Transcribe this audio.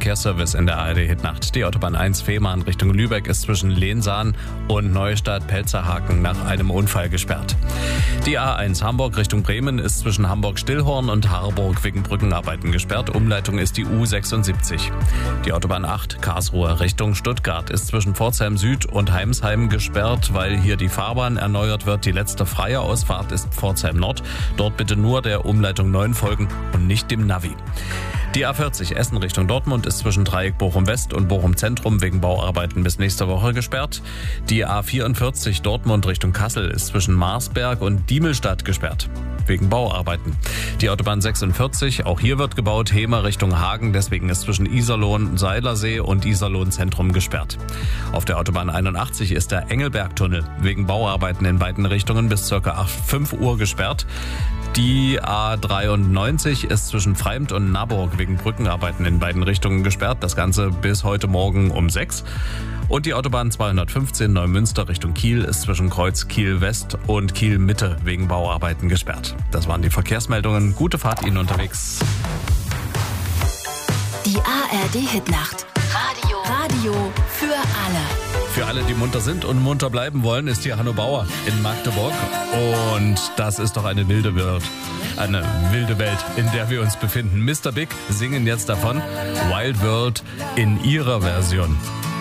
Verkehrsservice in der ARD-Hitnacht. Die Autobahn 1 Fehmarn Richtung Lübeck ist zwischen Lehnsahn und Neustadt-Pelzerhaken nach einem Unfall gesperrt. Die A1 Hamburg Richtung Bremen ist zwischen Hamburg-Stillhorn und Harburg wegen Brückenarbeiten gesperrt. Umleitung ist die U76. Die Autobahn 8 Karlsruhe Richtung Stuttgart ist zwischen Pforzheim Süd und Heimsheim gesperrt, weil hier die Fahrbahn erneuert wird. Die letzte freie Ausfahrt ist Pforzheim Nord. Dort bitte nur der Umleitung 9 folgen und nicht dem Navi. Die A40 Essen Richtung Dortmund ist zwischen Dreieck Bochum West und Bochum Zentrum wegen Bauarbeiten bis nächste Woche gesperrt. Die A44 Dortmund Richtung Kassel ist zwischen Marsberg und Diemelstadt gesperrt wegen Bauarbeiten. Die Autobahn 46, auch hier wird gebaut, Hemer Richtung Hagen, deswegen ist zwischen Iserlohn, Seilersee und Iserlohn Zentrum gesperrt. Auf der Autobahn 81 ist der Engelbergtunnel wegen Bauarbeiten in beiden Richtungen bis ca. 5 Uhr gesperrt. Die A93 ist zwischen Freimt und Naburg wegen Brückenarbeiten in beiden Richtungen gesperrt. Das Ganze bis heute Morgen um 6. Und die Autobahn 215 Neumünster Richtung Kiel ist zwischen Kreuz Kiel West und Kiel Mitte wegen Bauarbeiten gesperrt. Das waren die Verkehrsmeldungen. Gute Fahrt Ihnen unterwegs. Die ARD-Hitnacht. Radio für alle. Für alle, die munter sind und munter bleiben wollen, ist hier Hanno Bauer in Magdeburg. Und das ist doch eine wilde Welt. Eine wilde Welt, in der wir uns befinden. Mr. Big singen jetzt davon. Wild World in ihrer Version.